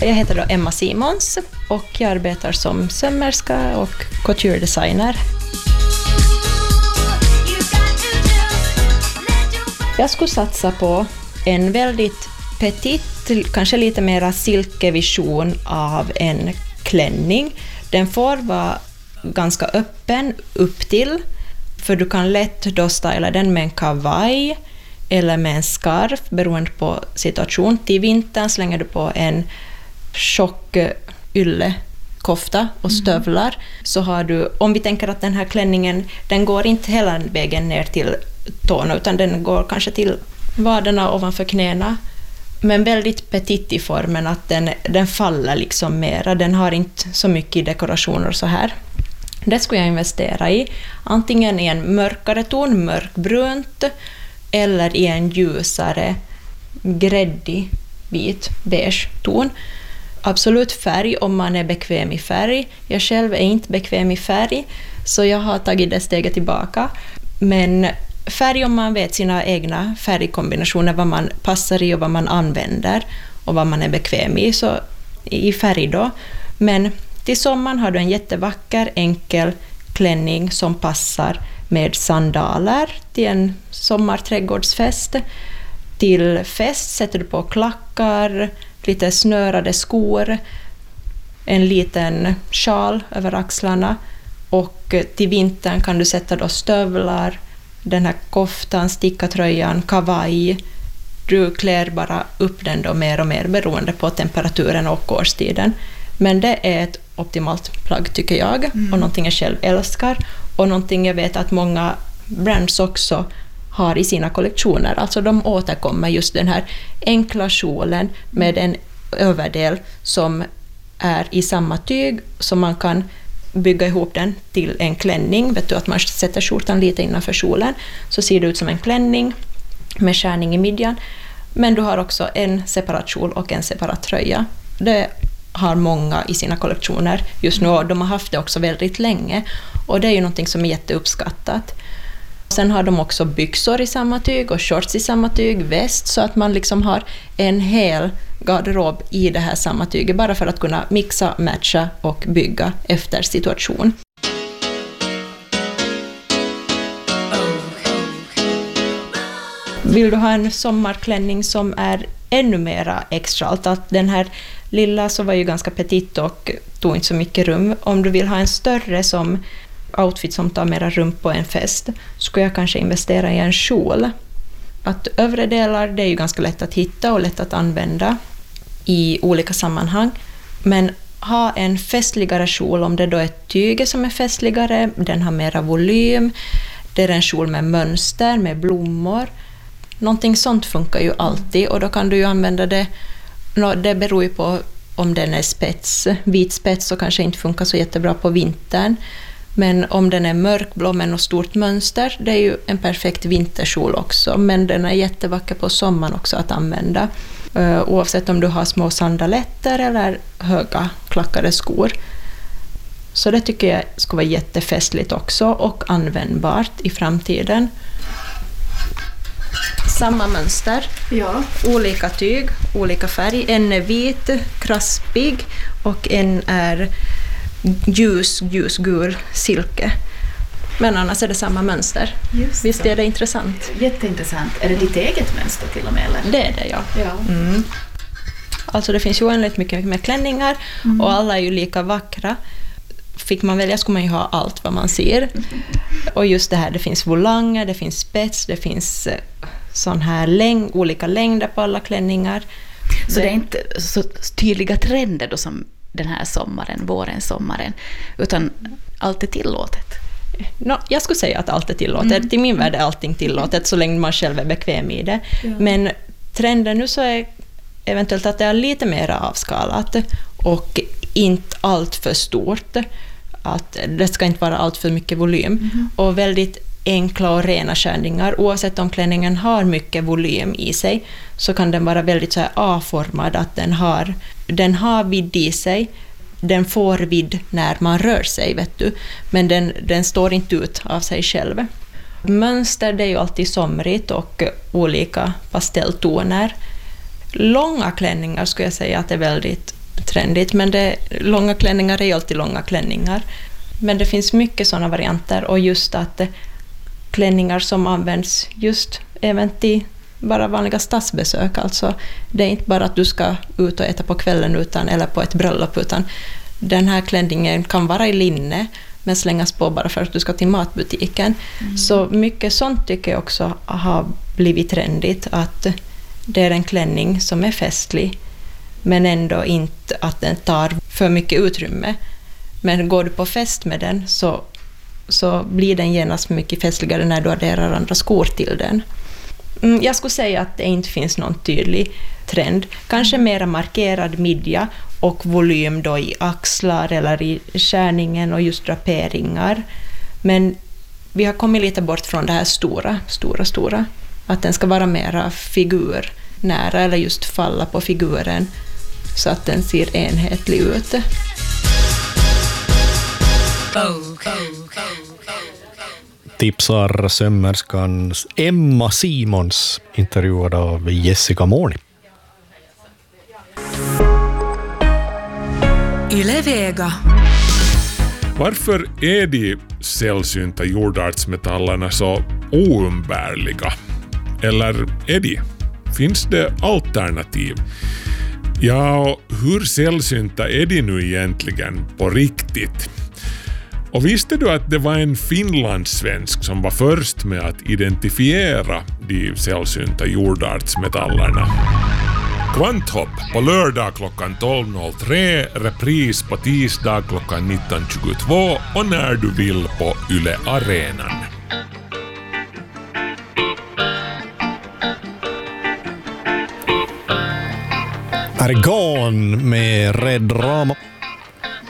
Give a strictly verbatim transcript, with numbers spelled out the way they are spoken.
Jag heter då Emma Simons och jag arbetar som sömmerska och couture-designer. Jag skulle satsa på en väldigt petit, kanske lite mera silkevision av en klänning. Den får vara ganska öppen upp till, för du kan lätt då styla den med en kavaj eller med en scarf beroende på situation. Till vintern slänger du på en tjock yllekofta och stövlar. Mm. Så har du, om vi tänker att den här klänningen, den går inte hela vägen ner till tårna utan den går kanske till vaderna ovanför knäna. Men väldigt petit i formen, att den, den faller liksom mera. Den har inte så mycket dekorationer så här. Det skulle jag investera i. Antingen i en mörkare ton, mörkbrunt, eller i en ljusare, gräddig, vit, beige ton. Absolut färg om man är bekväm i färg. Jag själv är inte bekväm i färg, så jag har tagit det steget tillbaka. Men färg om man vet sina egna färgkombinationer, vad man passar i och vad man använder och vad man är bekväm i, så i färg då. Men till sommaren har du en jättevacker, enkel klänning som passar med sandaler till en sommarträdgårdsfest. Till fest sätter du på klackar, lite snörade skor, en liten sjal över axlarna, och till vintern kan du sätta då stövlar, den här koftan, stickatröjan, kavaj. Du klär bara upp den då mer och mer beroende på temperaturen och årstiden. Men det är ett optimalt plagg tycker jag, mm. och någonting jag själv älskar och någonting jag vet att många brands också har i sina kollektioner. Alltså de återkommer just den här enkla kjolen med en överdel som är i samma tyg, så man kan bygga ihop den till en klänning. Vet du, att man sätter skjortan lite innanför kjolen så ser det ut som en klänning med skärning i midjan. Men du har också en separat kjol och en separat tröja. Det har många i sina kollektioner just nu, och de har haft det också väldigt länge, och det är ju någonting som är jätteuppskattat. Sen har de också byxor i samma tyg och shorts i samma tyg, väst, så att man liksom har en hel garderob i det här samma tyget, bara för att kunna mixa, matcha och bygga efter situation. Vill du ha en sommarklänning som är ännu mera extra, allt att den här lilla så var ju ganska petit och tog inte så mycket rum. Om du vill ha en större som outfit som tar mera rum på en fest, skulle jag kanske investera i en kjol. Att övre delar, det är ju ganska lätt att hitta och lätt att använda i olika sammanhang. Men ha en festligare kjol, om det då är tyget som är festligare, den har mera volym, det är en kjol med mönster, med blommor. Någonting sånt funkar ju alltid, och då kan du ju använda det. Det beror ju på om den är spets. Vit spets så kanske inte funkar så jättebra på vintern. Men om den är mörkblå med något stort mönster, det är ju en perfekt vinterkjol också. Men den är jättevacker på sommaren också att använda. Uh, oavsett om du har små sandaletter eller höga klackade skor. Så det tycker jag ska vara jättefestligt också och användbart i framtiden. Samma mönster, ja. Olika tyg, olika färg. En är vit, kraspig, och en är ljus, ljusgul silke. Men annars är det samma mönster. Just Visst är det intressant? Jätteintressant. Är det ditt eget mönster till och med? Eller? Det är det, ja. ja. Mm. Alltså det finns ju oändligt mycket med klänningar, mm. och alla är ju lika vackra. Fick man välja skulle man ju ha allt vad man ser. Och just det här, det finns volanger, det finns spets, det finns sån här längd, olika längder på alla klänningar. Så det är inte så tydliga trender då som den här sommaren, våren, sommaren, utan allt är tillåtet? No, jag skulle säga att allt är tillåtet. Mm. Till min värld är allting tillåtet så länge man själv är bekväm i det. Ja. Men trenden nu så är eventuellt att det är lite mer avskalat och inte allt för stort. Att det ska inte vara allt för mycket volym. Mm. Och väldigt enkla och rena skärningar. Oavsett om klänningen har mycket volym i sig så kan den vara väldigt så här A-formad, att den har, den har vidd i sig. Den får vidd när man rör sig, vet du. Men den, den står inte ut av sig själv. Mönster, det är ju alltid somrigt och olika pastelltoner. Långa klänningar skulle jag säga att det är väldigt trendigt, men det, långa klänningar är ju alltid långa klänningar. Men det finns mycket sådana varianter, och just att klänningar som används just även till bara vanliga stadsbesök, alltså det är inte bara att du ska ut och äta på kvällen utan, eller på ett bröllop, utan den här klänningen kan vara i linne men slängas på bara för att du ska till matbutiken. Mm. Så mycket sånt tycker jag också har blivit trendigt, att det är en klänning som är festlig men ändå inte att den tar för mycket utrymme. Men går du på fest med den så, så blir den genast mycket festligare när du adderar andra skor till den. Mm, jag skulle säga att det inte finns någon tydlig trend. Kanske mera markerad midja och volym då i axlar eller i skärningen och just draperingar. Men vi har kommit lite bort från det här stora, stora, stora. Att den ska vara mera figurnära eller just falla på figuren så att den ser enhetlig ut. Tipsar sömmerskan Emma Simons, intervjuad av Jessica Morni. Yle Vega. Varför är de sällsynta jordartsmetallerna så oumbärliga? Eller är de? Finns det alternativ? Ja, och hur sällsynta är de nu egentligen på riktigt? Och visste du att det var en finlandssvensk som var först med att identifiera de sällsynta jordartsmetallerna? Kvanthopp på lördag klockan tolv noll tre, repris på tisdag klockan nitton tjugotvå och när du vill på Yle Arenan. Argon med Red Rama.